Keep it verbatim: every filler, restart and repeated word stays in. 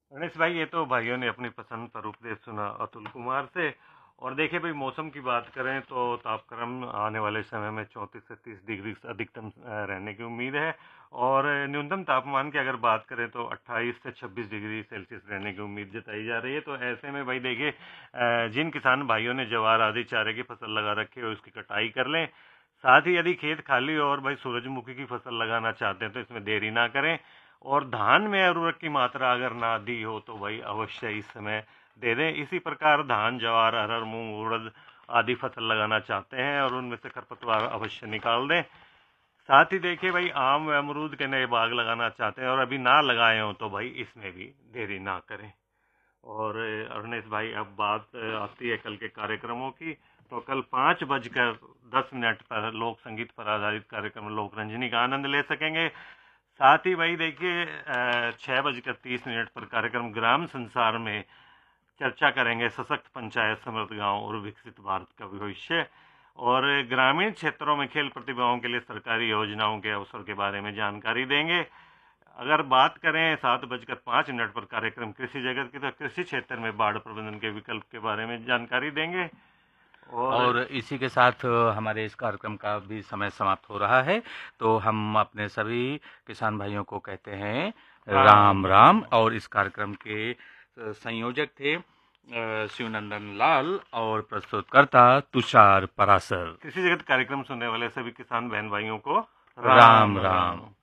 गणेश भाई, ये तो भाइयों ने अपनी पसंद पर उपदेश सुना अतुल कुमार से। और देखिए भाई, मौसम की बात करें तो तापक्रम आने वाले समय में चौंतीस से तीस डिग्री अधिकतम अ, रहने की उम्मीद है। और न्यूनतम तापमान की अगर बात करें तो अट्ठाईस से छब्बीस डिग्री सेल्सियस रहने की उम्मीद जताई जा रही है। तो ऐसे में भाई देखिए, अ, जिन किसान भाइयों ने ज्वार आदि चारे की फसल लगा रखी है उसकी कटाई कर लें। साथ ही यदि खेत खाली हो और भाई सूरजमुखी की फसल लगाना चाहते हैं तो इसमें देरी ना करें। और धान में उर्वरक की मात्रा अगर ना दी हो तो भाई अवश्य इस समय दे दें। इसी प्रकार धान, ज्वार, अरहर, मूंग, उड़द आदि फसल लगाना चाहते हैं और उनमें से खरपतवार अवश्य निकाल दें। साथ ही देखिए भाई, आम व अमरूद के नए बाग लगाना चाहते हैं और अभी ना लगाए हो तो भाई इसमें भी देरी ना करें। और अरुणेश भाई, अब बात आती है कल के कार्यक्रमों की। तो कल पाँच बजकर दस मिनट पर लोक संगीत पर आधारित कार्यक्रम लोक रंजनी का आनंद ले सकेंगे। साथ ही भाई देखिए, छः बजकर तीस मिनट पर कार्यक्रम ग्राम संसार में चर्चा करेंगे सशक्त पंचायत, समृद्ध गांव और विकसित भारत का भविष्य। और ग्रामीण क्षेत्रों में खेल प्रतिभाओं के लिए सरकारी योजनाओं के अवसर के बारे में जानकारी देंगे। अगर बात करें सात बजकर पाँच मिनट पर कार्यक्रम कृषि जगत की, तो कृषि क्षेत्र में बाढ़ प्रबंधन के विकल्प के बारे में जानकारी देंगे। और और इसी के साथ अ, हमारे इस कार्यक्रम का भी समय समाप्त हो रहा है। तो हम अपने सभी किसान भाइयों को कहते हैं राम राम राम। राम। और इस कार्यक्रम के अ, संयोजक थे अ, शिवनंदन लाल और प्रस्तुतकर्ता तुषार परासर। कृषि जगत कार्यक्रम सुनने वाले सभी किसान बहन भाइयों को राम राम राम। राम।